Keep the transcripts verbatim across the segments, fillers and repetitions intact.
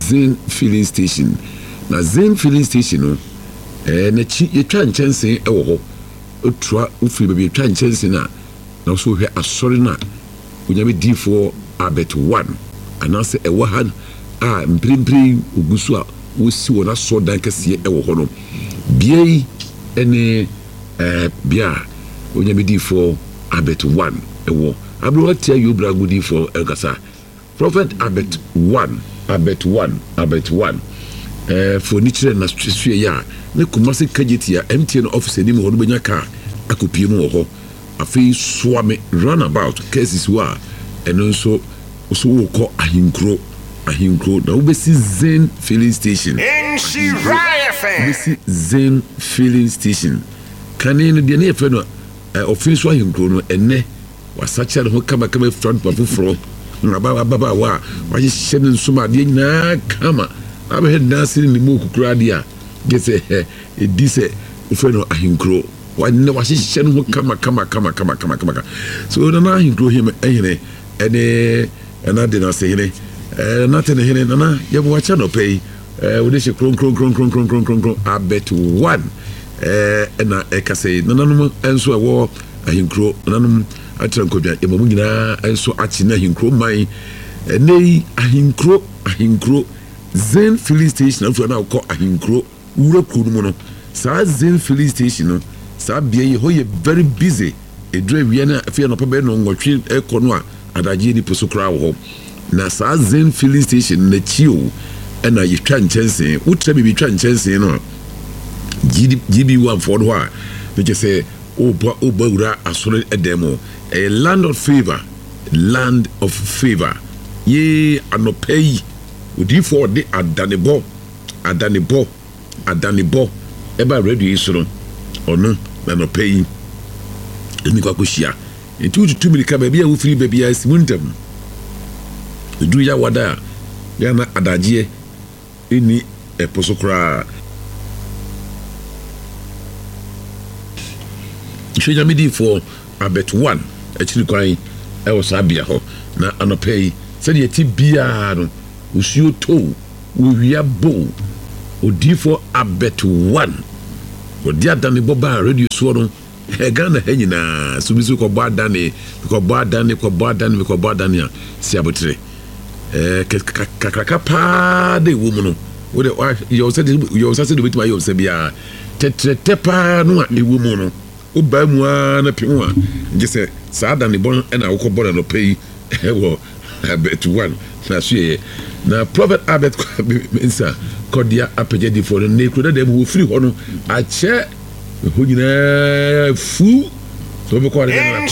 Zen filling station. Na Zen filling station no eh na chi yetwa nchensen e wo ho otua ofiri ba bi yetwa nchensen na na so hwe asori na onyame difo abet one anase e wo han a mprimpri ogusu a wosi wona so dan kase e wo ho no biei ene eh bia onyame difo abet one e wo abro watia you bra gudi for elkasa prophet abet one abet one abet one eh for nichire na stresue ya ne kumase kageti ya M T N office ni mo ho benya ka akopie mu ho afi swame runabout cases wa eno so so wo ko ahinkro ahinkro na ubesi Zen filling station N C Raya fan ubesi Zen filling station kanene de ne fe no office wa ahinkro no enne wasacha ho kama kama front pa fufro ngaba baba wa wa shene nsuma de nyina kama abe dance ni mu kukura dia gese e dise ufeno ahinkro wa ne wa shene ho kama kama kama kama kama kama so na ahinkro him ehene ene ena de na sehene eh na te ne hene na ya bo wacha no pay eh wo de she kron kron kron kron kron kron kron abet one eh na e kase na nanum enso e wo ahinkro nanum atrankodwa e mamu nyina enso achi na ahinkro man nei ahinkro ahinkro Zen filling station afu na ko ahinkro wura kunu mu no sa Zen filling station no sa bia ye ho ye very busy e dre wi na afi no pa be no nwotwe e ko no a adaje ni poso kra wo na sa Zen filling station na chio e na yitwa nchense utra bi bitwa nchense no G B one for ho a we say oba oba wura asore edemo a land of favor land of favor ye anopei odi for the adanebo adanebo adanebo eba radio isoro onu na anopei eni kwa kushia enti ututu milika ba bia wo free ba bia simuntam edu ya wada ya na adagie eni eposokra Shenya midi for abet one actually kwan e was abia ho na anopei said ye ti bia no usuo to wia bo odi for abet one odi adane boba radio so no e Ghana he nyina so bisu ko bo adane ko bo adane ko bo adane ko bo adane a si abotre eh kakaka pa de wo mu no wo de yo said yo said do bitima yo se bia tetrete pa no a e wo mu no oba mu na pimu a nje se saada ne bon na wo bo no pay e wo abet one na so ye na prophet abet mensa kodia apejedi for ne kro da wo free ho no a che ho nyina fu so be ko de na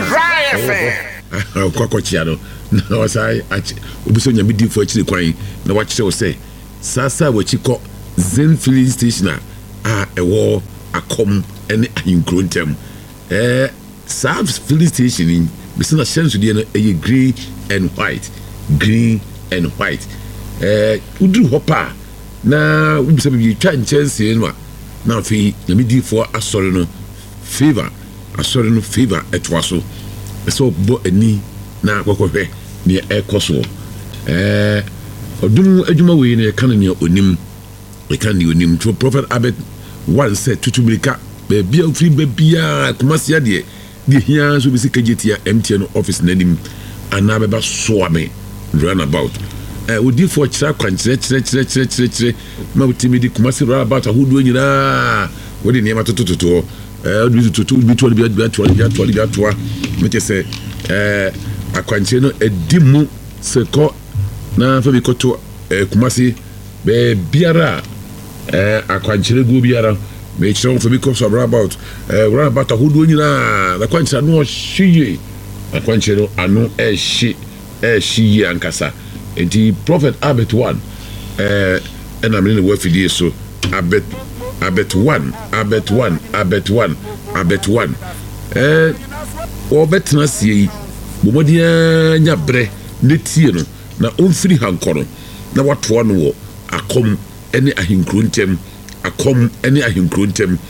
ko ko ko chia no na o sai a obi so nyame di for chiri kwan na wa kire o say sasa wa chi ko Zen filling station a e wo akom ene ahinkro ntem eh Sabs filling station in bisina sense de na e green and white green and white eh udru hopa na ubisa bi twa nchense no na fi na midi for asori no favor asori no favor etwaso so bo ani na kwakwohwe ne ekoso eh odum adwuma we ne kan ne onim we kan ne onim to prophet abet one said tutumilika be bia free be bia kumasia de de hia so bi sikajetia M T N office nanim ana be so ame runabout eh odi for chira kwanchire chire chire chire chire chire ma utimi di kumasi runabout ahudu nyina wo de niam totototo eh odi tototo bi to bi bi to bi to bi to me te say eh akwanchire no edimu seko na fa bi koto eh kumasi be biara eh akwanchire go biara me chiro for because of about eh runabout ahudu nyina na kwanchire no hwiye akwanchire anu e hwi e hwi ankasa enti prophet abet one eh and I'm in the wafidi so abet abet one abet one abet one abet one eh o betna sie bomodia nya bre ne tie no na onfiri hankoro na watoa no wo akom ene ahinkro ntem akom ene ahinkro ntem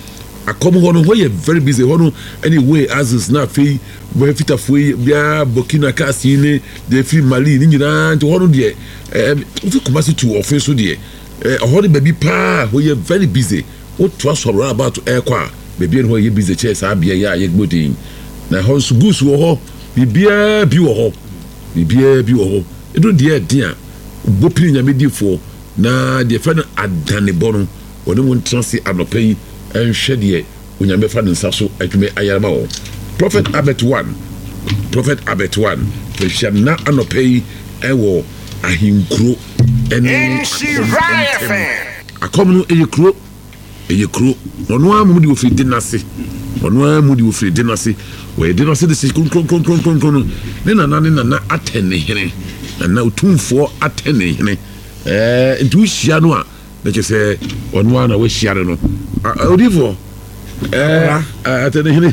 akom ho no ho ye very busy ho no anyway as is na fe bo fita foi bia Burkina Faso ni de fi Mali ni nyina nti ho no de eh fi Kumasi to office so de eh ho de baby pa ho ye very busy o to asoro about air kwa baby no ho ye busy che sa bia ya ye gbodin na ho so gusu ho bibia bi wo ho bibia bi wo ho edo de dia bo pini nyamedifo na de fa na adanebo no woni mo transi anopai enhwe de onyame fa nsa so adwume ayarama wo Prophet Abet one Prophet Abet one fehia na anopai ewo ahinkuro ene akom no eyekuro eyekuro ono amu de ofiri dinase ono amu de ofiri dinase we dinase de sikun kron kron kron kron kron ne na na ne na atene hene na utumfo atene hene eh ntu hia no a na che se ono na we hia no odifo eh atene hene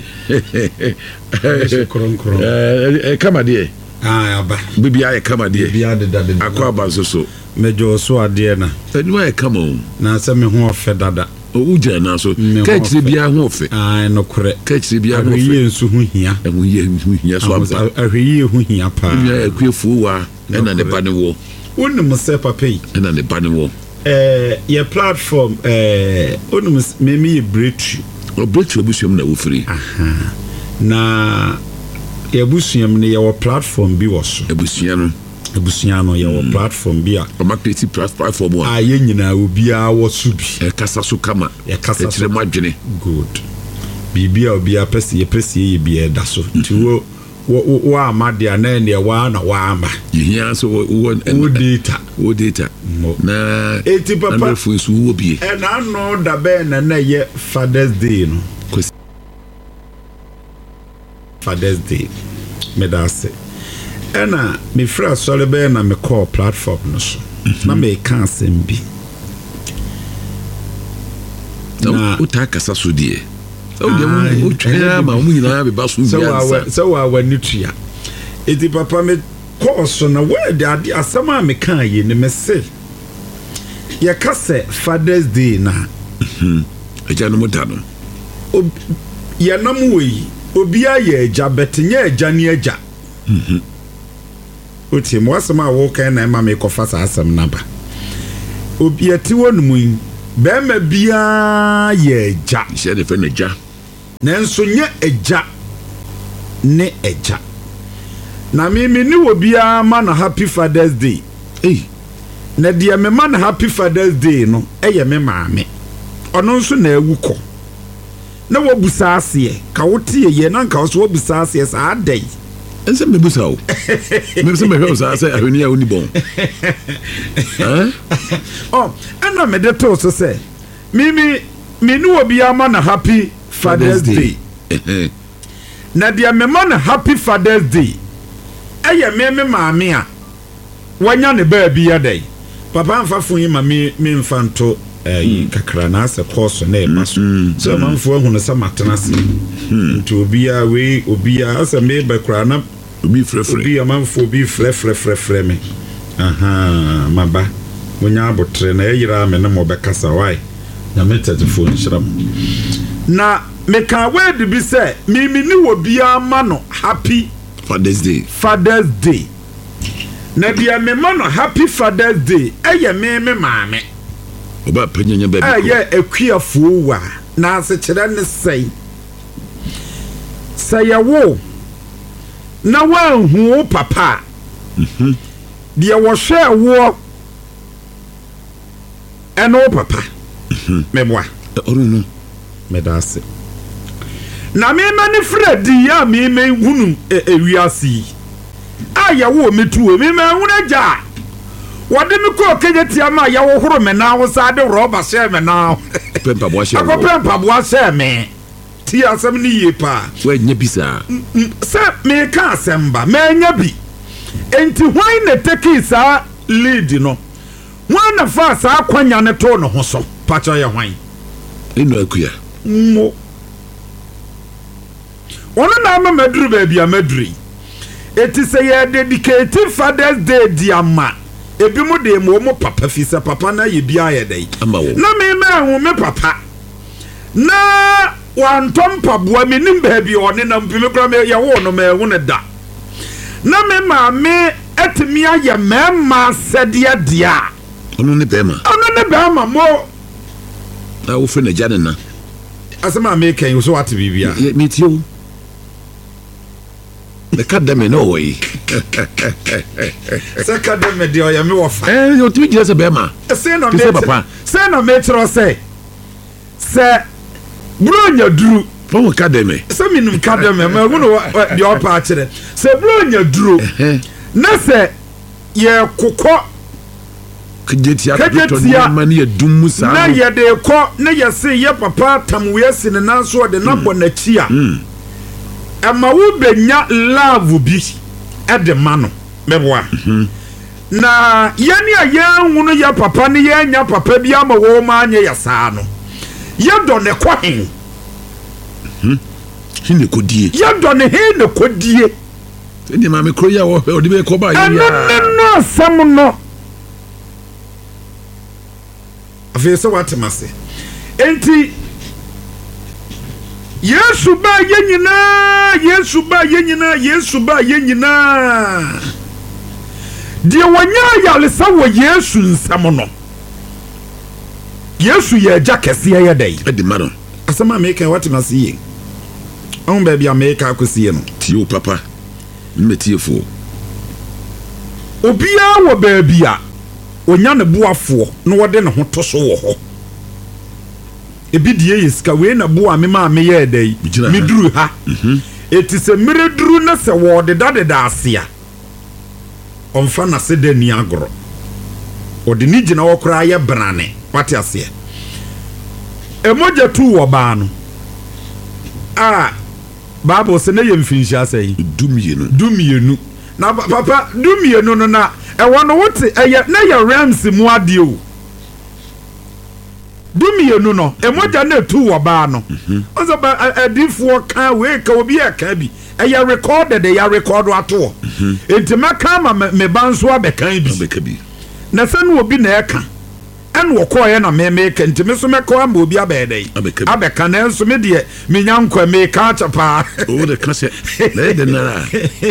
kron kron eh kama de ah aba bibia e kama de bibia de dade akwa bazoso mejo so ade na anwa e kama o na se me ho ofe dada o uja na so ka chire bia ho ofe ah no kore ka chire bia ho ofe ahwiye nsu ho hia ahwiye hu hia so aba ahwiye ho hia pa ya akwefu wa na ne ba ne wo wonu se papa yi na ne ba ne wo eh your platform eh wonu me me breakthrough o breakthrough busuam na wo free aha na ebusuam ne your platform bi wo so ebusua no ebusua no your platform bi a o ma create platform wa a ye nyina obi a wo su bi e kasa so kama e kasa so madwene good bibia obi a pese ye pese ye bi e da so ti wo wo amade ana ne wa na wa ama yihia so wo data wo data na eti papa na fu su wo bi e na no da be na na ye Father's Day no Father's Day me da se ena me fra sole be na me call platform no so na me kan sembi na utakasa so die o de o twea ma mu nyina be ba so biansa so wa wa nitua eti papa me call so na we de ade asama me kan ye ne me se ye ka se Father's Day na mhm eja no moda no ye nam we obi aye eja betenye eja ne eja mhm oti mo asama wo kan na ma me kofa sa asam na ba obi ati wonum be ma bia ye eja she de fe na eja nanso nye eja ne eja na me me ni obi a ma na happy Father's Day eh na dia me ma na happy Father's Day no eye me maame ono nso na awuko na wobusa ase ka wotie ye na nka so wobusa ase sa adai ense me busa o me se me hwe sa ase ahwani a oni bon eh oh ana me de to so se mi mi me ni obi a ma na happy Father's Day na dia me ma na happy Father's Day eye me me maame a wanya ne ba bi adai papa mfa fun yi ma me me mfa nto eh kakra na ase course na e maso so manfo hu no samatena se nto obi a we obi a ase me ba kra na obi frefre obi a manfo obi frefre frefre me aha maba wonya abotre na yira me na mo be kasa wai na me telephone shiram na me ka we de bi se mi mi ni obi a ma no happy Father's Day Father's Day na dia me ma no happy Father's Day eye me me maame oba panyanya ba bi eh ye akuafo wa na ase kire ne sei sayawo na wanhu papa mhm dia wo hwe wo eno papa mhm meboa oru no medase na me mani fredi ya me me hunu ewiasi ayawo metuo me me hunu ja wode me ko kejetia ma ya wo horo me na wo sa de roba she me na pempa bo she wo pempa bo she me ti asem ni ye pa we nya bisa se me ka asemba me nya bi enti hwan na take sa lead no hwan na fa sa akwanya ne to no ho so pacho ye hwan eno akuya mo ono na ma maduru ba bia maduri eti se ye dedicate Father's Day diama ebi mu de mo mo papa fi se papa na ye bia ye dai ama wo na me ma hu me papa na wan tompa boa me nim ba bi one na mpime kra me ya wo no ma hu ne da na me ma me etimi aye mema sede dia ono ne bema ono ne bema mo na wo fe na jane na asema me kan so what bibia me tio the academy no way se academy de oya me wo fa eh o timi gire se bema se na me papa se na me tro se se bronya duru from academy se minum academy ma hu no de opa akire se bronya duru na se ye kokọ kajetia kajetia mani edum musa na ye de ko na ye se ye papa tam we se ne nanso de na bọ na chi a ama wo benya love bi e de ma no meboa na ye ne a ye hunu ye papa ne ye nya papa bi ama wo ma anya ya saa no ye do ne ko hen hin ne kodie ye do ne hen ne kodie eni ma me kroya wo odi be ko ba ya no no sam no afi so what mase enti Yesu ba yenyina Yesu ba yenyina Yesu ba yenyina die wonya ya lesa wo Yesu nsam no Yesu ye ja kese ye dai edi maro asama me kan what mase ye on ba bia me ka akosie no tio papa mmetiefo obia wo ba bia onya ne boafo no wode ne ho to so wo ho ebi die yeska we na bo ame ma me ye dai mi duru ha eti se mere duru na se wo de dade da asea onfa na se da ni agoro ode ni gina wo kra ye brane wate asea emoja tu wo ba no ah Bible se na ye mfinhia asai dumienu dumienu na papa dumienu no na e wono wote eye na ye rams mu ade o dumienu no emoja na tu wo ba no onso ba adifo kan we ka obi e ka bi eye recorded ya record ato enti maka ma me banso abekan bi na se no obi na e ka en wo ko ye na me me ka enti me so me ko am obi abedai abeka na enso me de me nyankwa me ka chapa o de ka se na de nara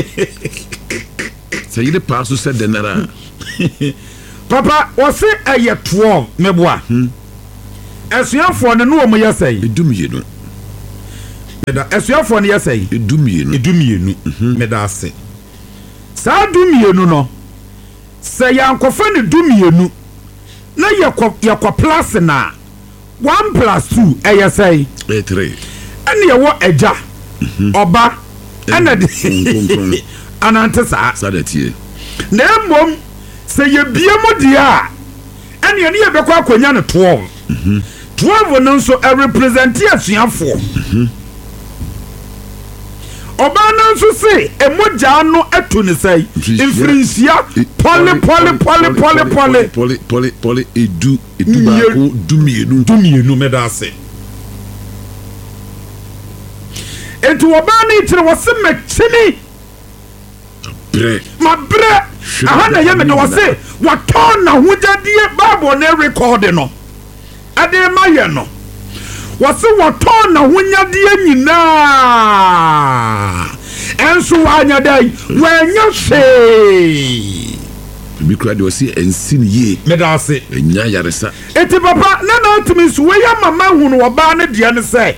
se yide pa so se de nara papa wo se eye twelve me boa esuafo ne no mo yesai edumienu meda esuafo ne yesai edumienu edumienu meda ase sa dumienu no se yankofa ne dumienu na yakọ yakọ plus na one plus two eyesai e three ene ye wo eja oba ene de anante sa sadatie na emom se ye biemo dia ene ye ne ye bekọ akonya ne twelve twelve no so a represent asuafo oba no so se emoja no atu ne sai infrinsia poli poli poli poli poli poli poli poli edu edu ba ko dumienu dumienu medase etu oba ni tire wose mechini bre ma bre aha na ye me no wose waton na hujadie Bible na record no ade ma ye no wose waton na hunyadie nyina enso wanya dai wanya se bi kura de wose ensin ye medase enya yaresa eti papa na na otimi so we ya mama hunu oba ne de ne se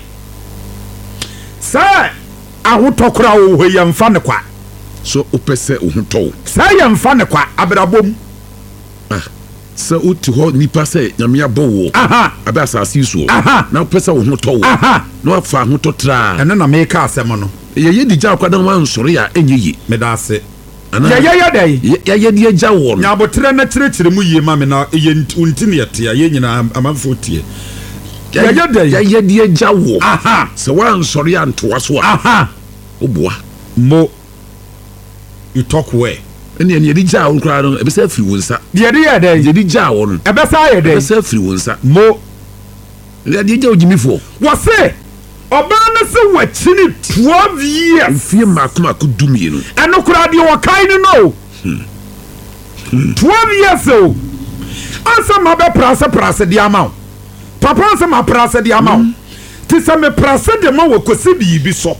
sai ahotokora wo ho ye mfa ne kwa so opese ohotow sai ye mfa ne kwa abrabom ah se uti ho nipa se nyame abowo aha abe asase so aha na opese ohotow aha no afa ahototra ene na me ka asem no ye ye di ja kwadan wan soro ya enyeyi medase ya ya ya dai ya ya di ja wo nya botre na kirekire mu yie ma me na ye unti ne yete ya nyina amamfo tie ya ya dai ya ya di ja wo aha se wan soro ya ntoa so aha oboa mo you talk where ene ene di ja wo kra no ebe se afiri wonsa de de ya dai ye di ja wo no ebe sa ya dai ebe se afiri wonsa mo ya di ja ojimifo wo se oba na se wachini twelve years fie makuma ku dumienu eno kura de wo kai no twelve years o ansa ma be prase prase di amount papa ansa ma prase di amount ti sɛ me prase de ma wɔ kosi biribi so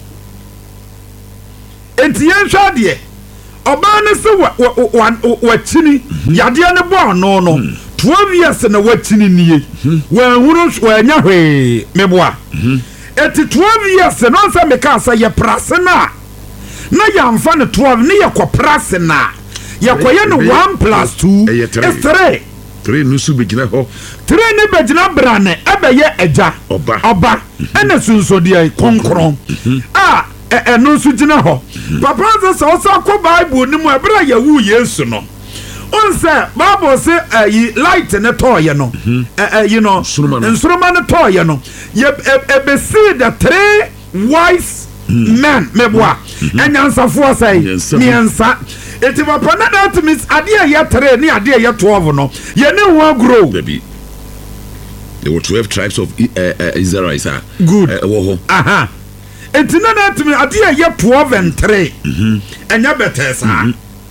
enti yɛn hwɛ adeɛ ɔbaa ne sɛ wakyini yadeɛ ne bɔ ano no twelve years na wakyini nie wɔahunu wɔanya hwee meboa eti twelve years no sɛ meka sɛ yɛ prase na na yɛmfa ne twelve ne yɛkɔ prase na yɛkɔyɛ no one plus two is three three no su begina ho three ne begina brane ɛbɛyɛ agya Ọba. ɔba ɛna sunsodeɛ konkron a ɛno nso gyina hɔ papa sɛ sɛ ɔsɛ akɔ bible no mu ɛberɛ a yɛwu yesu no on sɛ bible sɛ ayi light ne tɔɔyɛ no ɛyi no nsoroma ne tɔɔyɛ no ɛbɛsii the three wise men meboa ɛnyansafoɔ sɛ mmiɛnsa eti papa na that means adeɛ yɛ three ne adeɛ yɛ twelve no yɛne ho agro baby there were twelve tribes of uh, uh, Israelites ah good ɛwɔ hɔ aha eti na that means adeɛ yɛ twelve and three ɛnya bɛtɛ saa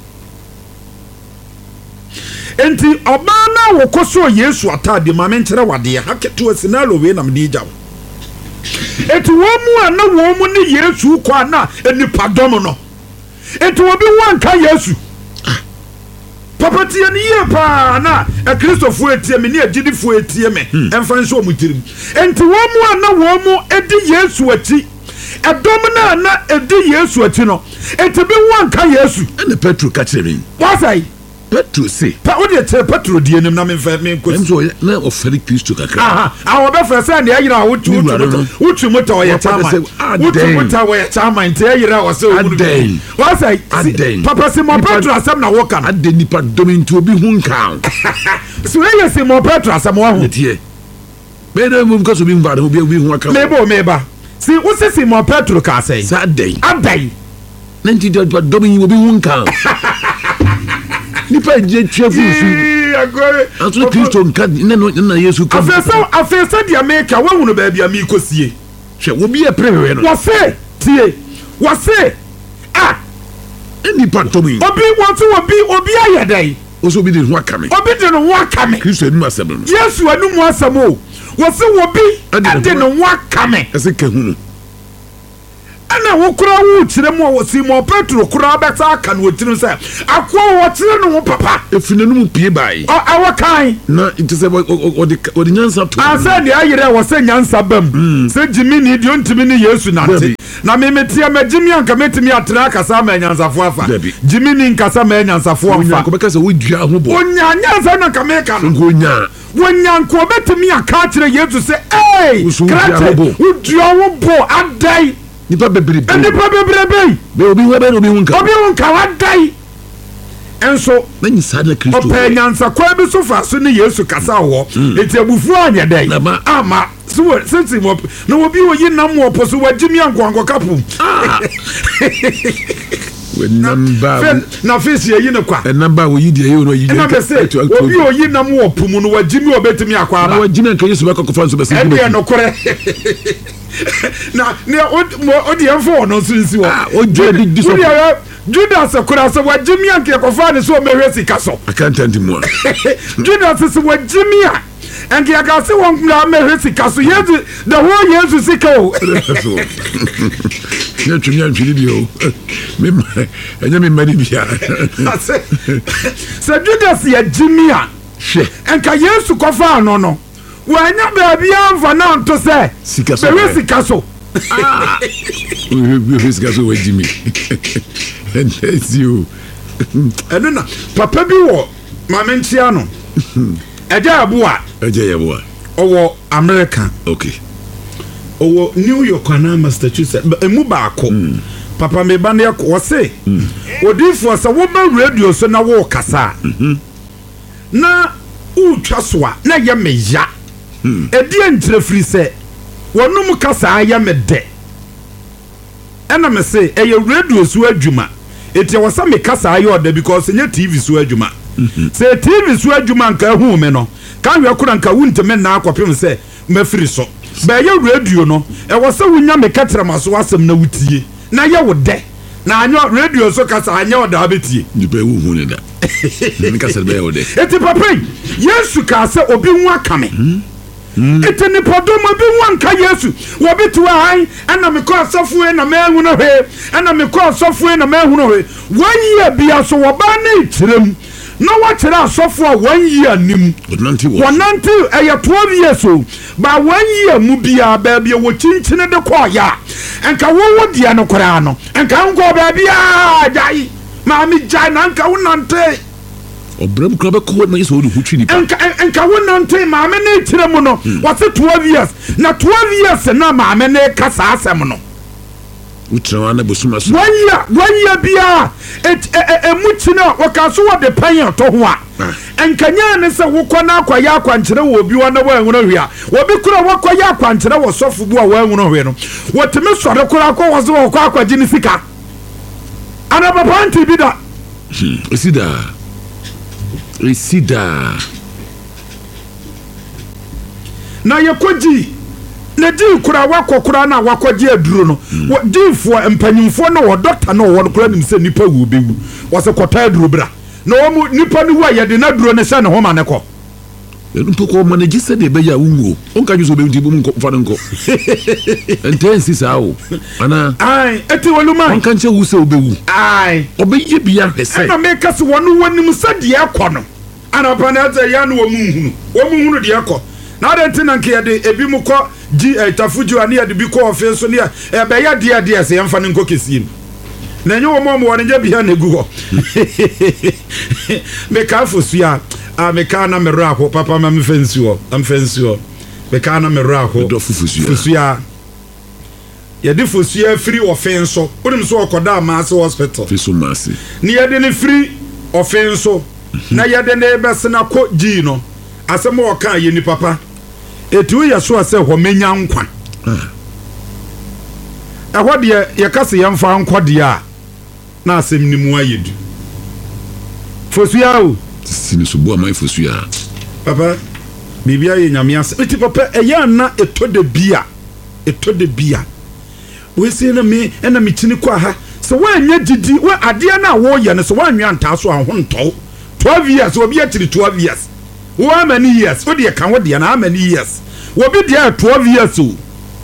enti ɔbaa na wɔkɔ so Yesu atade ma menkyerɛ wadeɛ haketo asinalo we na mede gyaw eti wɔn mu a na wɔn mu ne Yesu kɔ na enipadɔm no eti obi wanka Yesu papa tie ne yie pa na e Kristofo etie me ne agidifo etie me emfa nso omutirim enti wɔn mu a na wɔn mu edi Yesu akyi edom na na edi Yesu akyi no eti bi wanka Yesu ɛna Petro ka kyerɛ me wasai Petro say pa wo de kyerɛ Petro die nim na me mfa me nkosi ɛnso na ɔfɛre Kristo kakra aha a wo bɛfɛ sɛ ne ayira wo tu wo tu mota wo yɛ chama wo tu mota wo yɛ chama nti ayira wo sɛ wo mu wasai papa Simon Petro asɛm na wo kan ade nipa dɔm nti obi hu nka so yɛ Simon Petro asɛm wo ho tie bɛɛ na mu nka so bi mba de obi obi hu aka mebo meba si wo se Simon Petro ka sɛ sa adai adai na nti dɔm yi obi hu nka nipa je twa fufu agore anto Kristo nka na na Yesu ka afesa afesa dia meka wahunu ba bia mi kosie hwe obi e prewe no wose tie wose ah nipa tomi obi wonto obi obi ayedai oso bi de ho aka me obi de no ho aka me Kristo anu asem no Yesu anu mu asem o wose obi ade no ho aka me ese ka hunu ana wo kura wo kyerɛ mu wo Simon Petro kura bɛta aka no tirim sɛ akwa wo kyerɛ no papa efina no mu pie bai o awo kan na nti sɛ o de o de nyansa to asa de ayere wo sɛ nyansa bam sɛ jimi ni de ontimi ni Yesu nante na me metia ma jimi anka metimi atra kasa ma nyansafo afa jimi ni nkasa ma nyansafo afa ko bɛka sɛ wo dua ho bo onya nyansa na ka meka no ngonya wonya nko betimi aka kyerɛ Yesu sɛ ei krate wo dua wo bo adai nipa bebrebe nipa bebrebe be obi ho be obi hu nka obi hu nka wadai enso na nyisa na Kristo opa nyansa kwa bi so fa so ne Yesu kasa wo eti abufu anya dai ama so sense mo na obi oyi nam wo poso wagimi ankonko kapu we namba na face yi ne kwa e namba wo yi die yi no yi na be se obi oyi nam wo pumu no wagimi obetimi akwa ba wagimi anka Yesu ba kokofra so be se e no kore na ne o de enfo no so nsi wo o je di diso Judas akura so wagimi anka kofa ne so mehwe sika so accountant mu Judas so wagimi a enke aka se won na mehwe sika so yesu the whole yesu sika o ne twenya ntwiri bi o me enya me mari bia se Judas ya jimi a hwe enka Yesu kofa no no wanya baabi anfa na nto se sika so be sika so ah we sika so wajimi and that's you eno na papa bi wo mama ntia no eja aboa eja yaboa owo America okay owo New York na Massachusetts emu baako papa me ba ne wo se odifo se wo ba radio so na wo kasa na utwa so a na ye meya edi enkyere firi se wonum kasa ya me de ena me se eye radio so adwuma eti wo sa me kasa ya oda because nye T V so adwuma se T V so adwuma nka hu me no ka hwe kura nka wunteme na akopem se mafiri so ba ye radio no e wo sa wunya me katra maso asem na wutie na ye wo de na anyo radio so kasa anya oda abetie ni be wu hu ne da ni kasa be wo de eti papa Yesu ka se obi hu aka me eti ni podoma bi wanka Yesu wo bi to han ana me kɔ asɔfo e na me hu no hwe ana me kɔ asɔfo e na me hu no hwe wɔn yɛ bia so wo ba na itirem na wɔkyerɛ asɔfo a wɔn yi anim wɔnante ɛyɛ twelve years o ba wɔn yi mu bia baabi wɔ kyinkyini de kɔ ya enka wo wo dia no koraa no enka nkɔ baabi a jai maami jai na enka wo nante obram kra be ko na yeso wo hutwi ni pa enka enka wo nante maami ne kyerɛ mu no wɔse twelve years na twelve years na maami ne kasa asɛm no utrawa na bosuma so wanya wanya bia et emuchina wakaso wo de pan to ho a enkanya ne se wokɔ na akwaya akwankyere wo bi wona wa enwuno hwe a wo bi kura wakwaya akwankyere wo sɔfo bu a wa enwuno hwe no woteme sɔre kura kɔ wo so wo kɔ akwaji ne sika ana papa nti bi da esida esida na yekoji na di kura wakokura na wakoje aduro no difo empanyimfo no wo doctor no wo kura nim se nipa wo bewu wo se kota aduro bra na wo nipa no wa ye de na aduro ne se ne ho ma ne ko nto ko manage se de be ya wuwo onka ju so be ntibu nko fa nko intensi sa o ana ai eti woluma onka nche wu se obewu ai obeye bia hwese na me kase wono wonim se de ekɔ no ana pa na ze ya no wo munhunu wo munhunu de ekɔ na de ntina nke ye de ebi mu kɔ ji tafuju ani ya de bi kɔ ofe so ne e be ya de de se yemfa ne nko kesie na nyo mo mo wonje bia na gu ho me ka fosua a me ka na me rako papa ma me fensuo am fensuo me ka na me rako do fufusua fosua ye de fosua free offense onim so okoda ma se hospital fiso mase ni ye de ne free offense na ye de ne be se na ko ji no asem o ka ye ni papa etu ye so ase ho menya nkwa eh ho de ye kase ye mfa nkwa de a na asem ni mu ayedu fosua o sini so bo amai fosua papa bibia ye nyame ase eti papa eya na eto de bia eto de bia we se na me na me chini kwa ha so wa anya didi we ade na wo ye ne so wa anwa nta so ahontɔ twelve years obi atiri twelve years how many years what you can what you how many years wo bi there twelve years o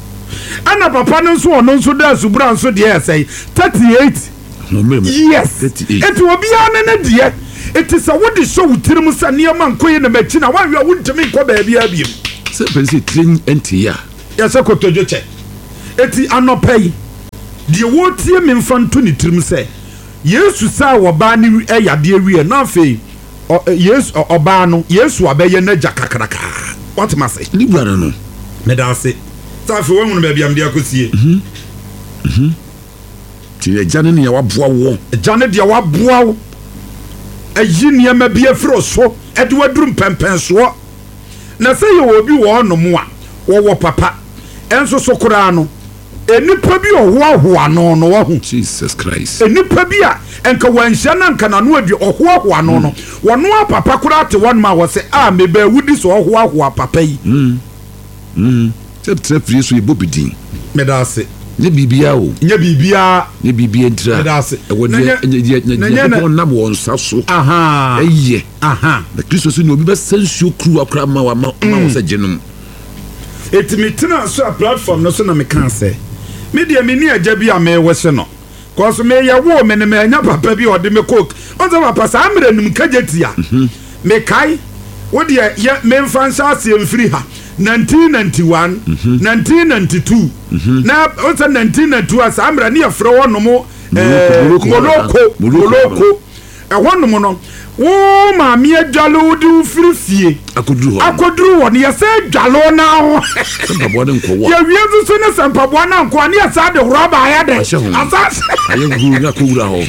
ana papa no so ono so da subra so there say thirty-eight yes it will be an na there it is a what the show tirim sa niam nkoye na machi na wan wo ntimi nkɔ ba bia bia se pense train entia ya se kotojo che eti anopai de wo tie me mfanto ni tirim se Yesu sa wo ba ni eyade awie na fe Yesu oba no Yesu abeye na ja kakraka what must say libra no me da se sa fe won ba bia me akosie mhm mhm ti ya jane ne ya waboa wo jane de waboa wo ayi ne ma bia fro so e de waduru pempen so na se ye obi wo no mo a wo wo papa enso so kura no enipa bi ohoahoa no no wo hu Jesus Christ enipa bi a enka wanhia na nka na no adi ohoahoa no no wono papa kura te won ma wo se a me ba wudi so ohoahoa papa yi mm mm tep tep yesu e bobidin me da se nye bibia o nye bibia nye bibia ntra me da se e wodi nye nye na bo nsa so aha eye aha na Kristo so ni obi ba sensuo kru akra ma wa ma wo se genum etimitina so a platform no so na me kan se media me ni agya bi a me wose no cause me ya wo me ne me anya papa bi ode me cook on za papa sa amre num kajetia me kai wo de ya me mfa nsa ase mfiri ha nineteen ninety-one nineteen ninety-two na o sa nineteen ninety-two asa amre ne afro wo no mo eh moloko moloko e wo no mo no wo ma mi adwalo di firi fie akoduru ho akoduru ho ne ya se dwalo na ho sampabo ne nko wo ya wiazu so ne sampabo na nko ne ya sa de roba ya de asa aye guru na kowura ho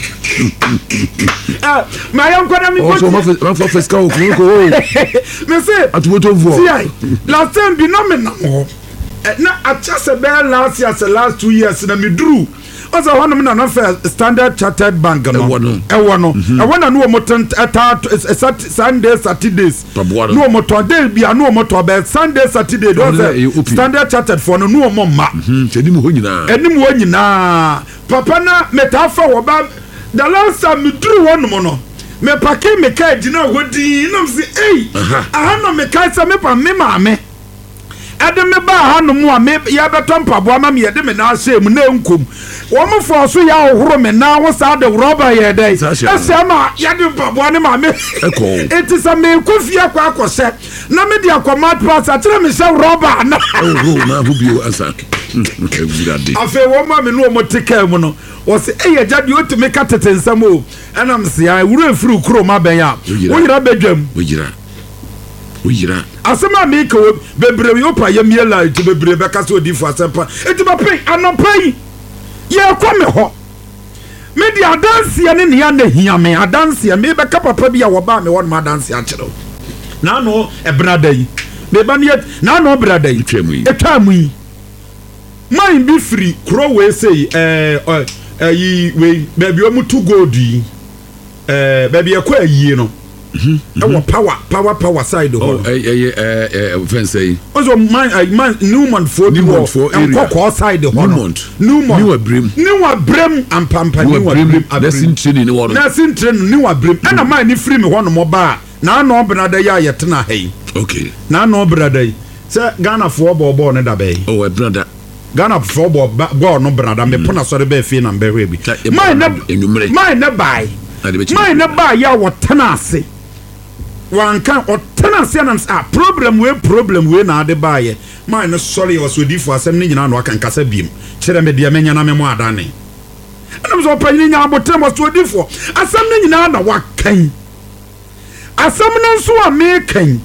ah ma ya nko na mi ko so ma fa fa feska o ko me se atuboto vo last time bi no me na ho na acha se be last year se last two years na me duru Oza wana mna na fa Standard Chartered Bank no. Ewo no. Ewo na no mo Sunday Saturdays. No mo to day bia no mo to be Sunday Saturday do Standard Chartered for no no mo ma. Mhm. Enim ho nyina. Enim ho nyina. Papa na metafa wo ba the last time me drew one mo no. Me pake me ka gina hodi no say eh. Aha no me ka say me pa me ma me. ɛde me ba ha no mu a me yɛbɛtɔ mpaboa ma me yɛde me na ahyɛ mu na nkom wɔn fɔ so yɛ ahohoro me na wo saa de rɔba yɛ dɛ ɛsɛ ma yɛde mpaboa ne ma me eti sɛ me kɔ fie akɔ akɔhyɛ na me de akɔ mat pass akyerɛ me hyɛ rɔba na oh na ho bio asa afei wɔn ma me no wɔn te kaa mu no wɔsi ɛyɛ gya deɛ otumi ka tete nsɛm o ɛnam si a ewura efiri kuro ma bɛn a woyira bɛdwam woyira woyira asɛm a mi ka bebree yɛ opa yɛ mie la eti bebree bɛka so odi fo asɛmpa eti ba pe anɔpa yi yɛ kɔ me hɔ me di adanseɛ ne nea na hia me adanseɛ me bɛka papa bi a wɔba me hɔ no adanseɛ akyerɛw naano ɛbrada yi me ba ne yɛ naano brada yi etwa mu yi man bi free kuro we say eh eh yi we baby o mutu gold yi eh baby e ko ayie no mhm e power power power side ho eh eh eh fence yi ozo man man Newman for the war and kokko side ho Newman Newman New Abrim New Abrim ampampa New Abrim Nursing training ni wo no Nursing training New Abrim ana man ni free me ho no mo ba na no brada ya yetena hai okay na no brada yi se Ghana for bobo ne da be oh e brada Ghana for bo go no brada me pona so de be fi na be bi my na my na buy my na buy ya wotena ase wanka wotena ase na ah problem we problem we na de buy my na sorry was odifo asem ni nyina no aka nkasa biem kire me de menya na me mo adane anam so pa nyina abotem was odifo asem ni nyina na wakan asem no so a me kan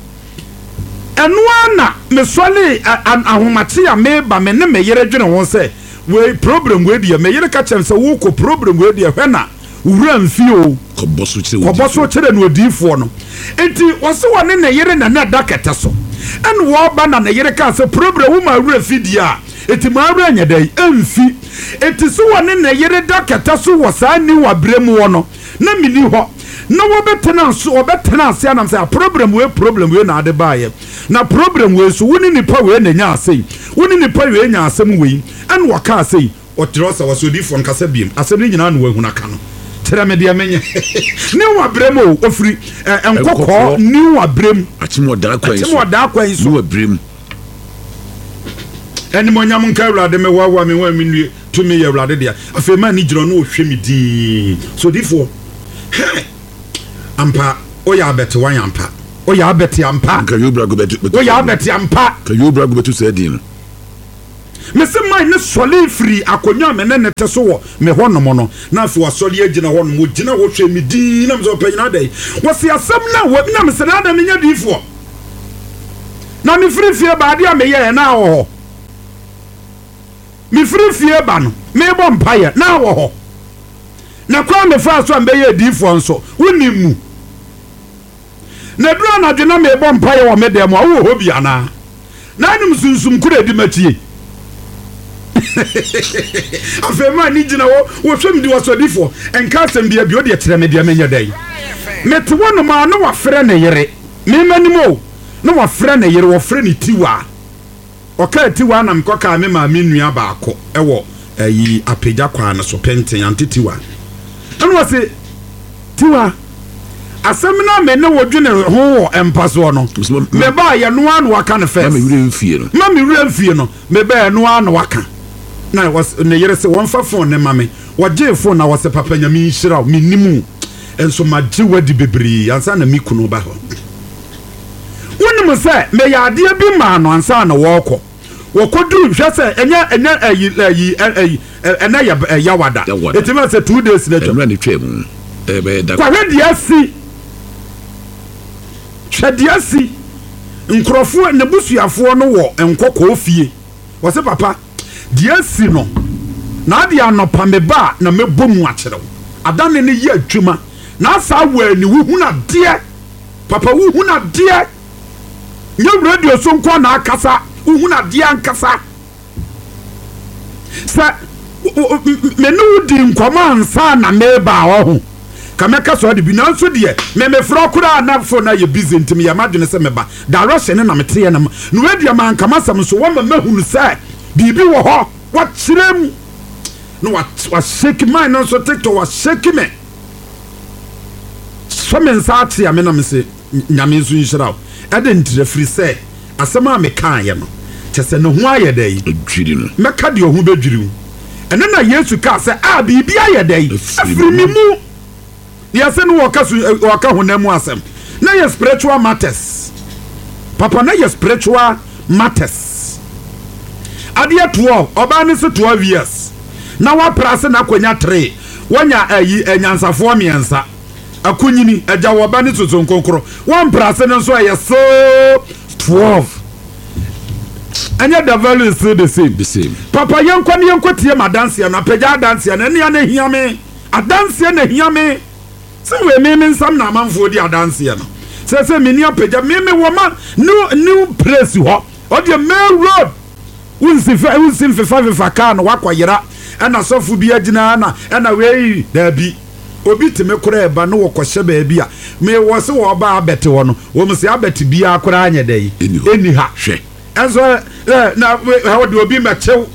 eno na me sole ahomate ya me ba me ne me yere dwene ho se we problem we dia me yere ka chem se wo ko problem we dia hwe na wura mfi o ko boso kire wo boso kire no odifo no enti wo se wone ne yere na na dakete so en wo ba na ne yere ka se problem wo ma wura fi dia enti ma wura nya dai emfi enti so wone ne yere dakete so wo sa ni wa brem wo no na mini ho na wo betena so wo betena ase anam say problem we problem we na ade baaye na problem we so woni nipa we na nya ase woni nipa we nya asem we an waka ase o trosa was odi fon kasa biem asem ni nyina no we huna ka no tira me de menye ni wa brem o ofiri enkokọ ni wa brem achimo da kwan so achimo da kwan so ni wa brem eni mo nyam nka awrade me wa wa me wa me nue to me ye awrade dia afa ma ni giro no ohwe me di so difo ampa oya abete wan ampa oya abete ampa ka yobra go betu oya abete ampa ka yobra go betu sedin me se mai ne sole free akonwa me ne nete so wo me honom no na afi wa sole agina honom mo gina wo hwe me din na me so panyina dai wo se asem na wo na me se na da me nya difo na me free fie ba dia me ye na wo me free fie ba no me bo mpaye na wo ho na kwa me fa so ambe ye difo nso wonimu na dura na dwena me bo mpaye wo me dem wo ho bia na na nim sunsum kura di matie afema ni gina wo wo hwem di wasodifo enka asem bia bi o de kire me de menya dai mete wono ma na wa frɛ ne yere me manimo na wa frɛ ne yere wo frɛ ne tiwa o ka tiwa na mkoka me ma me nua baako ewo ayi apagya kwa na so penten antitiwa anu wase tiwa asem na me ne wodwene ho empaso no me ba ye no anu waka ne first ma me wure mfie no ma me wure mfie no me ba no anu waka na was ne yere se won fa phone ne mame wagye phone na wase papa nya mi nhira mi nimu enso magye wadi bebree ansa na mi kunu ba ho wonim se me ya ade bi ma no ansa na woko wokodu hwe se enya enya ayi ayi ayi ena ya yawada etima se two days later emra ni twem e be da kwa hwe dia si hwe dia si nkrofo ne busuafo no wo enkokɔ fie wose papa dia si no na dia anopa me ba na mebomu akyerew adane ne ye adwuma na asa wa ni wu huna de papa wu huna de nye radio so nko na akasa wu huna de ankasa sa me no di nkoma ansa na me ba ho kameka so de bi na so de me me fro kura na fo na ye busy ntim ya madwene se me ba direction na me te na no radio man kama sam so wo ma mahunu sa bibi wo ho wa kirem no wa wa shake my no so TikTok wa shake me so me nsa ate me na me se nyame nso nhira e de ntire free say asema me kan ye no kyese no ho ayedai adwiri no meka de ohu bedwiri ene na Yesu ka se a bibi ayedai afiri mi mu yase no waka su waka honamu asem na ye spiritual matters papa na ye spiritual matters adia twelve oba ne se twelve years na wa prase na kwanya three wanya ayi enyansafo miensa akunyini agya woba ne soso nkonkoro wan prase ne so aye so twelve anya the value is still the same the same papa yenko ne yenko tie madanse na pagya danse na ne ya na hia me adanse na hia me se we me me nsam na amanfo di adanse no se se me ni apagya me me wo ma new new place ho o the main road unsi fa unsi fa fa fa ka no wakoyera ana sofu bi agina na ana we da bi obi teme kora eba no wokohye ba bi a me wo se wo ba abete wo no wo me se abete bi akora anya dai eni ha hwe enso na how do obi mechew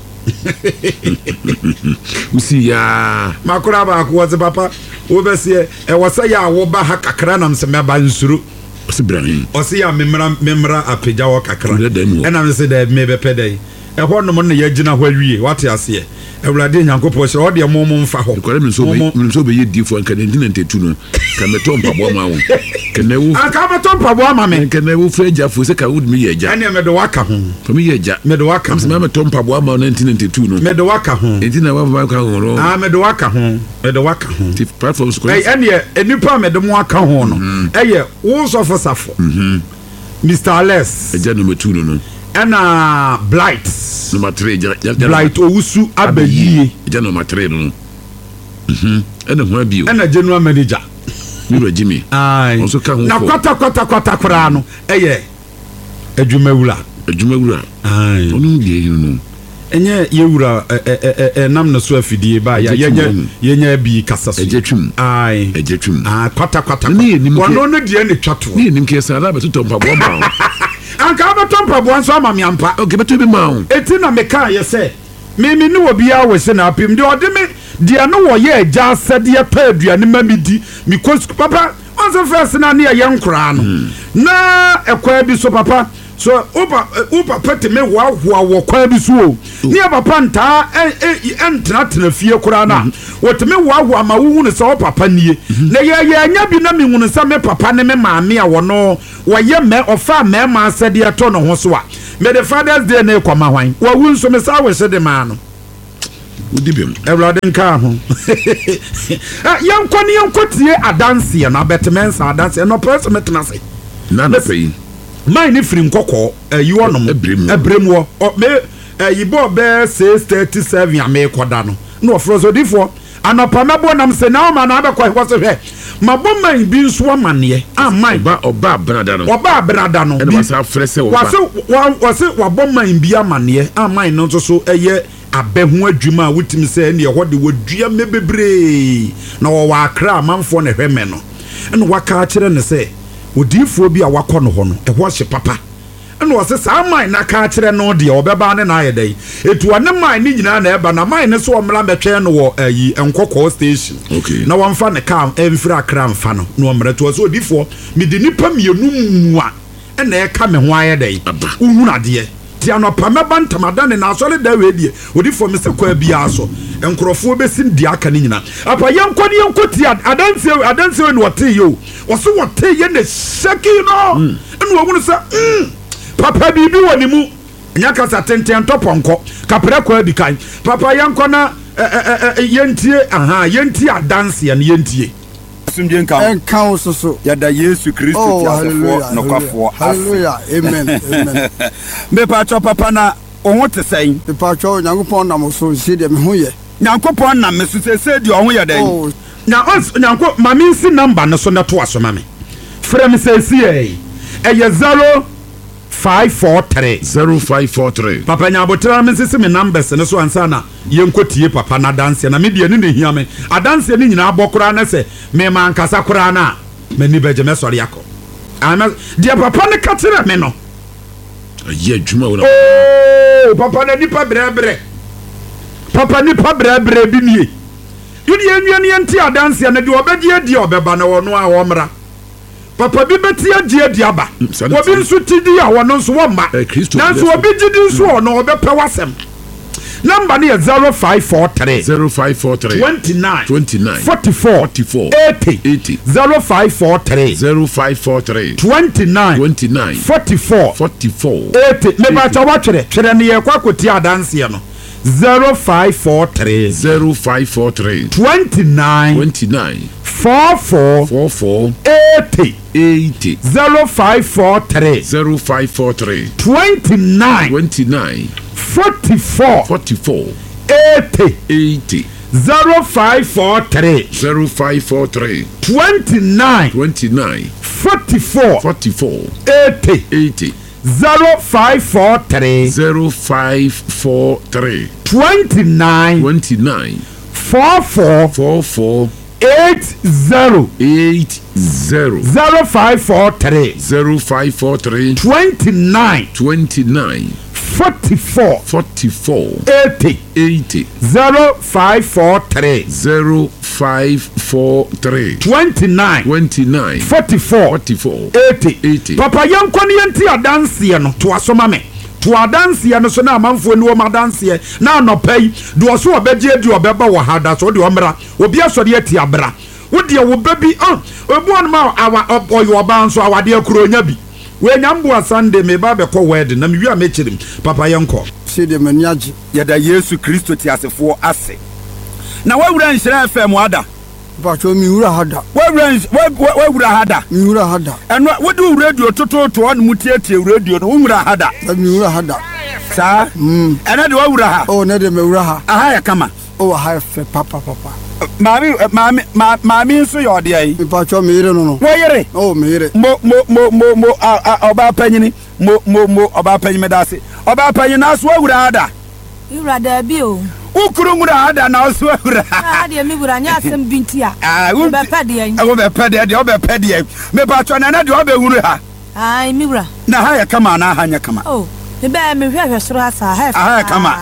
usi ya makora ba ko ze papa wo be se e wo se ya wo ba ha kakra na mse me ba nsuru osi brahim osi ya memra memra apagya wo kakra ena me se da me be pedai e ho no mo na ya gina ho awie wate ase Ewurade Nyankopɔ hye o de mo mo mfa ho ko me so be me so be yedi fo nka nineteen ninety-two no ka meto mpabo ma wo ka na wo aka meto mpabo ma me ka na wo fra eja fo se ka wo me ye eja ene me de waka ho fa me ye eja me de waka am se me meto mpabo ma nineteen ninety-two no me de waka ho enti na wa ma ka ho ro ah me de waka ho me de waka ho ti platforms ko eh ene enipa me de mo aka ho no eye wo so fo safo mhm Mister Ales eja no metu no no ena blight number three blight owusu abayi eja number three no mhm ena ho abio ena general manager Nura Jimmy ai also ka ho na kwata kwata kwata kra no eye adwumawura adwumawura ai onu die no enye yewura eh nam na so afidie ba ya yenye yenye bi kasa so ejetwum ai ejetwum ah kwata kwata wono no die ne twato ni nim ke sala be to mpabo ma anka ba to mpabo anso ama me ampa okay beto bi ma o eti na me ka ye se me me ni obi a we se na apim de ode me de no wo ye agya sade ya pa aduane ma me di me papa onso first na ne ye nkura no na ekwa bi so papa so upa upa pete me wa wa wo kwa bi so ni papa nta entra tena fie kura na woteme wa wa ma wu ne so papa nie na ye ye anya bi na me hu ne sa me papa ne me maame a wo no wo ye me ofa me ma asade ato no ho so a me the Father's Day na ekoma hwan wa wu nso me sa we se de ma no udibem Ewurade nka ho yankɔ ne yankɔ tie adanse na betmensa adanse no person metena se na na pay mine ni firi nkɔkɔ ayi wonom ebrem wo me ayi bo be six thirty-seven ya me koda no no ofro difo anopa mebo nam se na ma na abekɔ hɔ so hwɛ mabo man bi nso amane ah man ba oba brada no oba brada no ene wasa frese wo ba wase wase wabo man bi amane ah man no nso so eye abehu adwuma a wutimi se ne ho de wodua mebebre na wo wa akra amanfo ne hweme no ene waka kire ne se odifo bi a wakɔ no ho no ɛho hye papa ene wo se sa man na ka kire no de obeba ne na ayedai etu ane man ni nyina na eba na man ne so omra betwe no wo ayi enkɔkɔ station okay na wamfa ne ka emfira akra mfa no no omra to so odifo me de nipa mienu mu a ene e ka me ho ayedai uhunu ade ti anopa meba ntamada ne na asɔre da we die odifo me se kwa bia so enkrofo besim di aka ne nyina apa yankɔ ne yankɔ ti adanse adanse we no wote yo wo so wote ye ne shaki no ene wo hunu se mm papa bibi woni mu nya kasa tenten toponko kapra kwa bi kan papa yankɔ na yentie aha yentie adanse ne yentie sumdien kan enkan soso yada Yesu Kristo ti asefo no kwafo hallelujah amen amen me patro papa na ohun te sɛn me patro Nyankopɔn nam so si de me ho ye Nyankopɔn nam me so sɛ di ohun ye den na os Nyanko mami si number no so na to aso mami frɛ me sɛ si e eye zero five four three zero five four three papa nyabotra me sisi me numbers ne so ansa na yenkotie papa na dance na me de ni ne hia me adanse ni nyina abokora na se me man kasa kora na me ni beje me sori yakọ ama de papa ne katira me no aye adwuma wo na oh papa na nipa brebre papa nipa brebre bi nie yudi enwia ne enti adanse na de obeje adi obeba na wono a wo mra papa bi beti adi adi aba obi nso tidi a wono nso wo ma nanso obi gidi nso ono obepe wasem number ni zero five four three zero five four three twenty-nine twenty-nine forty-four forty-four eighty eighty zero five four three zero five four three twenty-nine twenty-nine forty-four forty-four eighty me ba cha wa twere twere ne ye kwa koti adanse no zero five four three zero five four three twenty-nine twenty-nine forty-four forty-four eighty eighty zero five four three zero five four three twenty-nine twenty-nine forty-four forty-four eighty eighty zero five four three zero five four three twenty-nine twenty-nine forty-four forty-four eighty eighty zero five four three zero five four three twenty-nine twenty-nine forty-four forty-four eight zero eight zero zero five four three zero five four three twenty-nine twenty-nine forty-four forty-four eighty eighty zero five four three zero five four three twenty-nine twenty-nine forty-four forty-four eighty eighty papa yanko ne yanti adanse no to asoma me to adanse no so na amanfo ni wo madanse na anopai do so obeje adi obeba wo hada so de omra obi asori ati abra wo de wo babi ah obu on ma awa oyo oba nso awade akuro nya bi we nyambo Sunday me ba be ko wed na me wi amechirim papa yanko se de maniaji yɛda yesu kristo ti asefo ase na wawura nhyira F M ada ba cho mi wura hada wawura wawura hada mi wura hada ɛno wode radio tototo on mutiatie radio no wura hada mi wura hada sa mm ɛna de wawura ha oh ne de me wura ha aha ya kama oh ha fe papa papa maami maami maami nso yɛ ɔde ayi ba cho mi yire no no wo yere oh mi yire mo mo mo mo mo ɔba panyini mo mo mo ɔba panyini dase ɔba panyini na so wawura hada wura da bi o ukuru wura hada na so wawura ah de mi wura nya asem bintia ah wo be pede yan wo be pede de wo be pede me ba cho na na de wo be wuru ha ai mi wura na ha ya kama na ha nya kama oh me be me hwehwe soro asa ha ha kama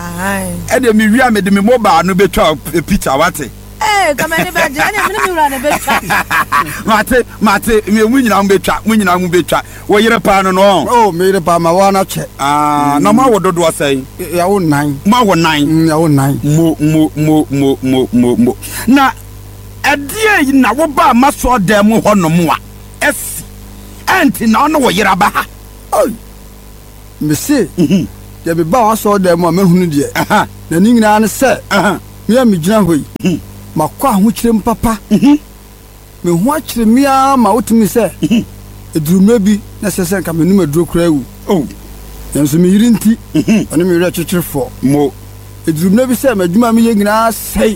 e de mi wi me de me mobile no betwa picture wate eh kama ne ba je ne me wura ne betwa mate mate me mu nyina mu betwa mu nyina mu betwa wo yire pa no no oh me yire pa ma wa na che ah na ma wo dodo asai ya wo nine ma wo nine ya wo nine mo mo mo mo mo mo mo na adie na wo ba ma so dem ho no mo a esi enti na no wo yire ba ha oh me se de be ba wa so dem ma hunu de aha na ni nyina ne se aha me me gyina hoyi makwa ho kyerem papa me ho akyere mia ma wotumi se eduruma bi na sese nka me numa duro kura ewu oh yanso me yiri nti oni me yiri kyekyerefo mo eduruma bi se madwuma me yegina sei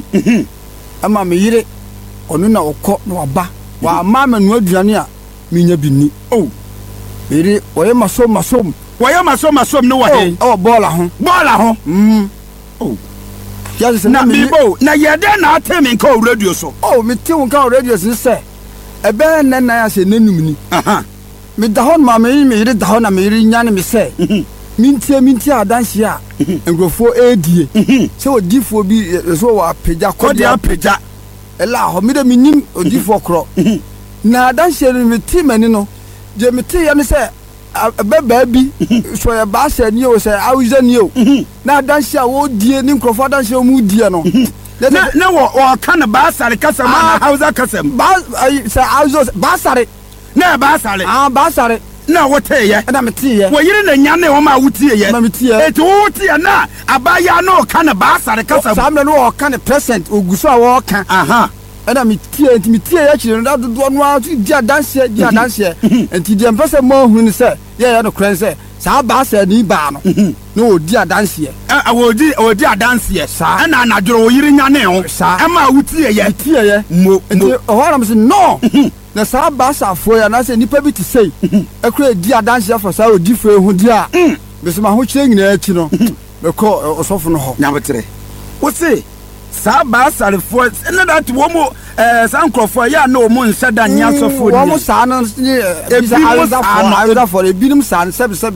ama me yiri onu na okọ na waba wa ama manu aduane a me nya binni oh me yiri oye maso maso woyɛ maso maso no wo he oh bola ho bola ho mm oh yes na me bo na yede na atemi nka o radio so oh me ti won ka radio sin se ebe na na ya se nanum ni aha me da hon ma me me yiri da hon na me yiri nya ne me se mintie mintie adanhye a engrofo edie se odifo bi so wa peja kodi apeja ela ho me de minim odifo kro na adanhye me ti mani no je me ti ya ne se beba bi so ya ba se ni o se awuza ni o na adanhye a wo die ni engrofo adanhye o mu die no na na wo o kan ba sare kasam na hausa kasam ba se awuza ba sare na ba sare ah ba sare na wote ye na meti ye wo yire na nya na wo ma wotie ye na meti ye eto wotie na abaya na o kan ba sare kasam samle no o kan present oguso a wo kan aha na meti ye meti ye ya chire no do do no a di adanse di adanse enti di empese mo hu ni se ye ye no kran se sa ba sa ni ba no no odi adanse a wodi odi adanse sa na na dworo wo yire nya na ho e ma wotie ye tie ye mo enti o ha na se no na sa ba sa fo ya na se nipa bi ti sei e kura di adanse for sa odi fo hu di a be se ma ho kire nyina achi no be ko osofo no ho nya betre wo se sa ba sare fo na that wo mo eh san krofo ya na o mo nsa da nya sofo ni wo mo sa no ni bisa awda for awda for ebinim sa sebe sebe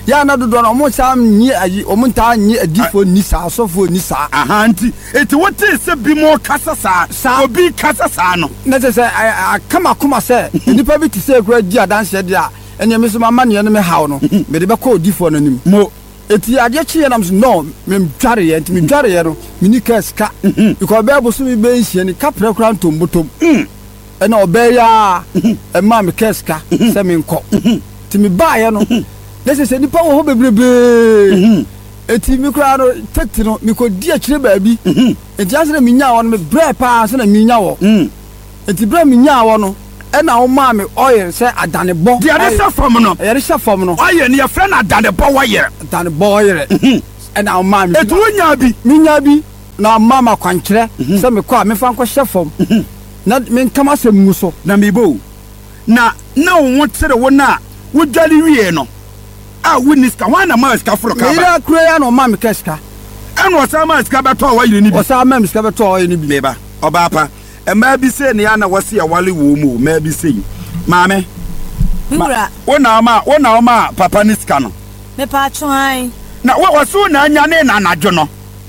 ya na dodo no mo sa nyi ayi o mo nta nyi adifo ni sa asofo ni sa aha nti eti wote se bi mo kasa sa obi kasa sa no na se se kama kuma se nipa bi ti se kura di adanse de a ene me so mama ne no me haw no me de be ko adifo no nim mo eti ade chi na so no me dware ye enti me dware ye no me ni ka ska because be bo so me be nhia ni kapre kura ntombotom ena obe ya e ma me ka ska se me nko ti me ba ye no This is any power bebrebe. Eti mi kura no tekti no mi ko di akire baabi. Eti ase na mi nya wo no me bre pa ase na mi nya wo. Eti bre mi nya wo no e na wo ma me oil se adane bo. Di ade se fam no. E ade se fam no. Oil ne ye friend adane bo wo yere. Adane bo yere. E na wo ma me. Eti wo nya bi. Mi nya bi na mama kwankire se me kwa me fa nko hye fam. Na me nkama se mu so na me bo. Na na wo tere wo na wo dwale wie no. Ah, winiska wana ma ska furo ka ba. Ira kure ya no ma me keska. Eno osa ma ska beto wa yiri ni bi. Osa ma me ska beto wa yiri ni bi. Meba. Oba apa. E ma bi se ne ya na wase ya wale wo mu, ma bi se. Maame. Mura. Wona ma, wona ma papa ni ska no. Me pa chuan. Na wo waso na anya ne na anajo no.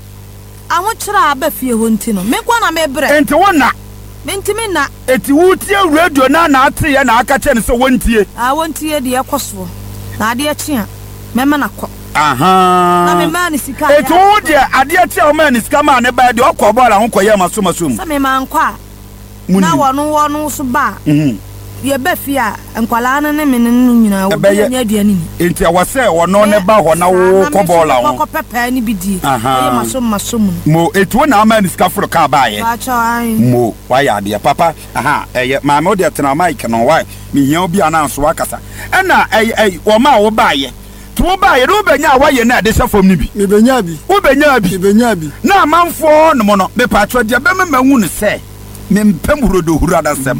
Awo kira aba fie ho nti no. Me kwa na me bre. Enti wona. Me ntimi na. Eti wutie radio na na ate ye na aka che ne so wontie. Ah wontie de ekoso. Na ade achi a mema na kɔ aha na me ma ni sika eto de ade achi a o ma ni sika ma ne ba de okɔ bɔla ho kɔye maso maso mu sa me ma nkɔ a na wɔno wɔno so ba mhm ye ba fi a nkwala na ne me no nyina wo nya aduane ni enti a wɔsɛ wɔno ne ba hɔ na wo kɔ bɔla ho kɔ pɛpɛ ni bi die ye maso maso mu mo eto na ma ni sika foro ka ba ye ba cha ai mo wa ya de papa aha eye ma me o de tena mic no wa mi hia obi ananso wakasa ɛna ɛy ɛy wo ma wo ba ye to wo ba ye do benya wa ye na de sefom ni bi me benya bi wo benya bi me benya bi na amanfo no mo no me pa tro de be me mahu ne se me mpem hurodo hurada sem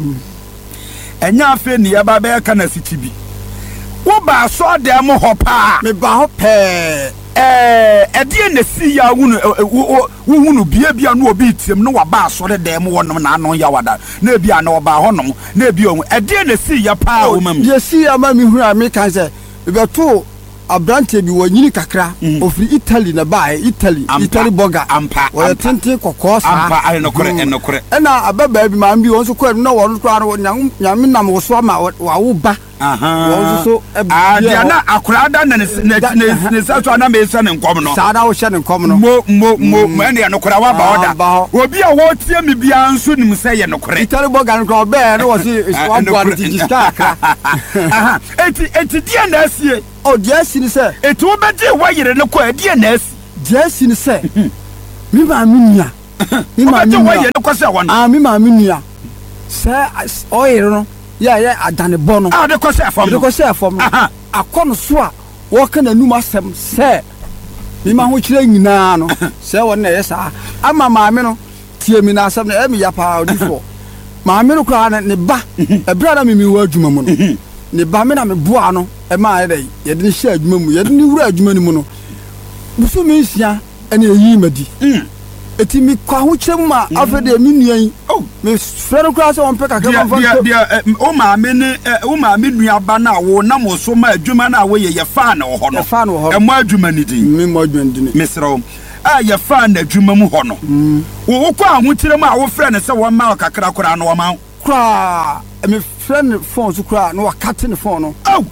enya afi ne ya ba be ka na siti bi wo ba so de mo ho pa me ba ho pe eh edie na si ya hunu wo hunu bia bia no obi tiem no wa ba so de dem wonom na anon ya wada na bia na oba honom na bia on edie na si ya pa wo mam ye si ya ma mi hunu a me kan se be to abrante bi wo nyini kakra ofri Italy na ba Italy Italy burger ampa wo tenten kokko sa ampa ai no kore en no kore na ababa bi ma mbi won so ko na wo kra no nyam nam wo so ma wa wo ba aha wo so ah dia na akura da na ne ne sa so na me sa ne nkom no sa da wo hye ne nkom no mo mo mo me ne no kora wa ba oda obi a wo tie me bia nso nim se ye no kore Italy burger no ko be no wo si wa bo an ti staka aha eti eti dia na asie o dia si ni se eti wo beje wa yire ne ko dia na asi dia si ni se mi ma mi nia mi ma mi wa yire ne ko se won ah mi ma mi nia se o yire no ya ya adane bo no ah de ko se afom de ko se afom akono so a wo ka na numa asem se mi ma ho kire nyina no se won na yesa ama ma me no tie mi na asem na e mi ya pa odifo ma me no kwa ne ba e bra na mi mi wa adwuma mu no ne ba me na me boa no e ma ye dai ye de ne hye adwuma mu ye de ne wura adwuma ni mu no buso me hia ene yi madi eti mi kwa ho kyem ma afede mi nuan oh me frere kwa se won peka ka ma dia dia o ma me ne o ma me nua ba na wo na mo so ma adwuma na wo ye ye fa na wo ho no fa na wo ho e mo adwuma ni din mi mo adwuma din me sero a ye fa na adwuma mu ho no wo kwa ho kyerem a wo frere ne se wo ma kakra kora na wo ma kwa me frere phone so kra na wa cut ne phone no oh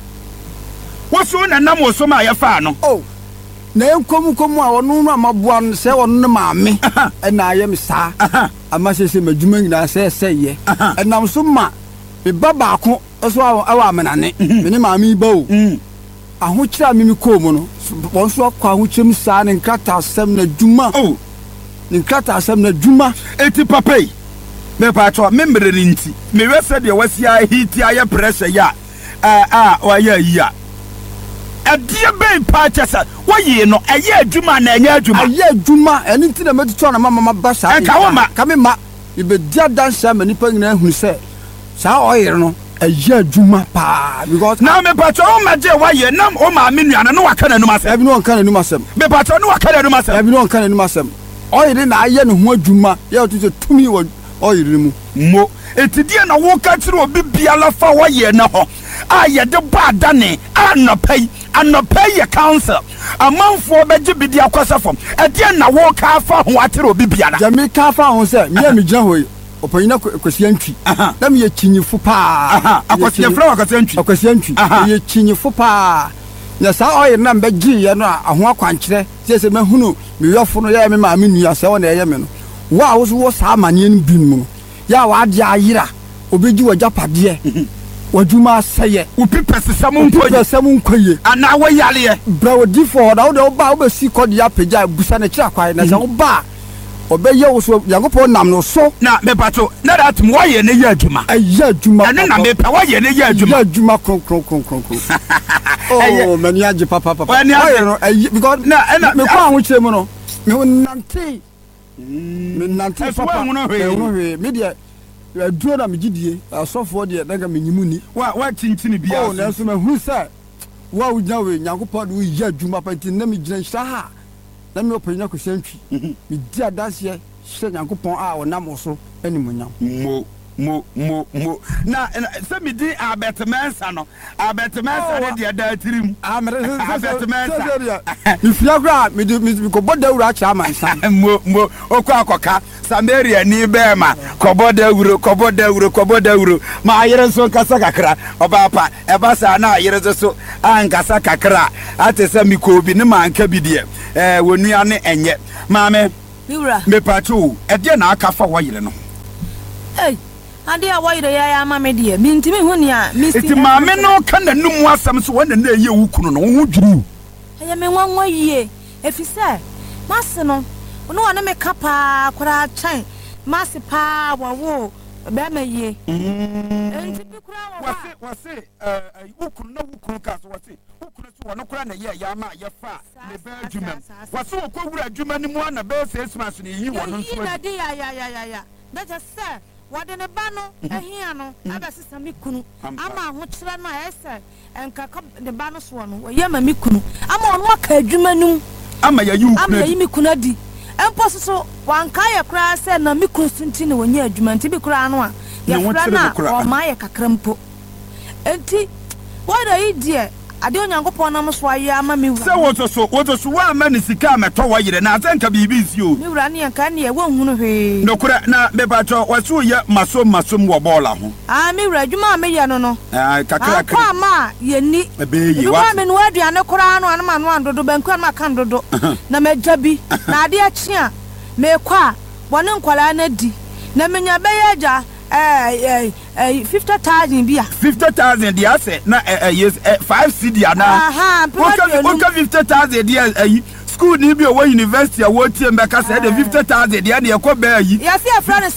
wo so na na mo so ma ye fa no oh na enkom kom a wono no amaboa no se wono ne maame e na aye me saa ama sese madwuma nyina se se ye enam so ma me baba ko so awa amenane me ne maame ba o aho kira me me kom no won so akwa aho kyem saa ne nkata asem na dwuma oh ne nkata asem na dwuma eti papai me pa to me mbre ni nti me wese de wasi a hiti aye pressure ya ah ah wa ya ya adie be pa chesa wo yi no eye adwuma na enye adwuma eye adwuma eni nti na metuto na mama ba sa ka wo ma ka me ma ibe dia dansa ma nipa nyina hunu se sa oyire no eye adwuma pa because na me pa to o ma je wa ye na o ma me nuana no waka na numa se ebi no kan na numa sem me pa to no waka na numa se ebi no kan na numa sem oyire na aye ne ho adwuma ye to tumi wo oyire mu mo etidie na wo ka tire obi bia la fa wa ye na ho a ye de ba dane a no pai anɔpɛ yɛ council amanfoɔ bɛgye bi di akɔsɛ fam ɛdeɛ na wɔka afa ho atere obi biara jami ka afa ho sɛ me me gyina hɔ yi ɔpanyina kwasi antwi na me yɛ kinyifo paa akwasi frɛ akwasi antwi akwasi antwi yɛ kinyifo paa na saa ɔyɛ na mbɛgye yɛ no aho akwankyerɛ sɛ sɛ mahunu me yɔfo no yɛ me maame nua sɛ wɔ na ɛyɛ me no wo a wo so wo saa amaneɛ no bi mu no ya wa ade ayira obɛgyi wɔ japadeɛ wadwuma asɛyɛ wopipa sesɛm nkɔye sesɛm nkɔye anaa wɔyaleɛ bra wodi fo da wo de wo ba wo bɛsi kɔde apagya busa na kyira kwae na sɛ wo ba ɔbɛyɛ wo so yankopɔn nam no so na mepato na that mo wɔyɛ ne yɛ adwuma ɛyɛ adwuma ɛne na mepɛ wɔyɛ ne yɛ adwuma yɛ adwuma kron kron kron kron kron oh mani agye papa papa wɔyɛ no ɛyɛ because na ɛna me kɔ aho kyerɛ mu no me nante me nante papa me deɛ aduro na megidie asɔfoɔ deɛ daga menyimu ni wa wa kyinkyin bia oh na so mahuru sɛ wa wugya we nyankopɔn de woyɛ adwuma pa nti na megyina nhyira ha na me opanyina kɔsantwi medi adaseɛ hyɛ nyankopɔn a ɔnam so animonyam mo mo mo mo na sɛ medi abɛtemensa no abɛtemensa ne deɛ da tirim abɛtemensa mefia koraa mede mekɔbɔ dawuro akyerɛ amansa mo mo ɔkɔ akɔka samaria ni bɛɛma kɔbɔ dawuro kɔbɔ dawuro kɔbɔ dawuro ma ayere nso nkasa kakra ɔbaapa ɛba saa na ayere nso so ankasa kakra ate sɛ mekɔobi ne manka bi deɛ ɛɛ wɔnua ne ɛnyɛ maame mepatwo ɛdeɛ na aka fa wɔyere no ade a wɔyere yɛ ya ama me deɛ mintimi hu ne a misi eti maame no ka na num asɛm so wɔn na na ɛyɛ wo kunu no wo ho dwiru ɛyɛ me nwanwa yie efisɛ mase no no wane me ka paa kora kyɛn mase paa wɔwo bɛma yie enti bi kora wɔ wase wase ɛɛ wo kunu na wo kunu ka so wase wo kunu so wɔn kora na yɛ yɛ ama yɛ fa ne bɛ adwuma wase wo kɔ wura adwuma ne mu ana bɛ sɛ esmas ne yi wɔn nso yi na de ya ya ya ya ya na just sɛ wɔde ne ba no ahia no abɛsesa me kunu ama ho kyerɛ no a ɛsɛ enka ne ba no so no wɔyɛ ma me kunu ama ɔno aka adwuma num ama yɛ yi wo kunu ama yɛ me kunu di empo so wanka yɛ kura sɛ na me kunu sunti ne wɔnyɛ adwuma nti bi kura no a yɛ kura na ɔma yɛ kakra mpo enti wɔda yi deɛ ade onyankopɔn nam so ayɛ ama me wura sɛ woto so woto so wa ma ne sika metɔ wɔ yere na atanka bibi nsi o me wura ne yanka ne yɛ wɔnhunu hwee no kura na me patɔ waso yɛ masom masom wɔ bɔɔla ho ah me wura adwuma a me yɛ no no ah kakra kakra akwa ma yɛ ni ebe yi wa me no aduane kora no anama no andodo banku anama kan dodo na magya bi na ade akye a me kɔ a bɔne nkwala na di na menya bɛyɛ agya eh eh fifty thousand bia fifty thousand dia say na eh yes five cedi ana aha okay fifty thousand dia eh school ni bi o university a wo tie mbeka say the fifty thousand dia na e ko ba yi ya se afra